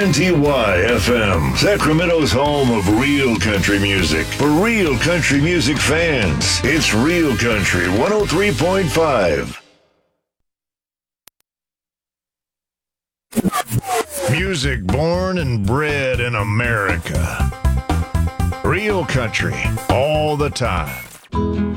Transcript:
WNTY-FM, Sacramento's home of real country music. For real country music fans, it's Real Country 103.5. Music born and bred in America. Real country, all the time.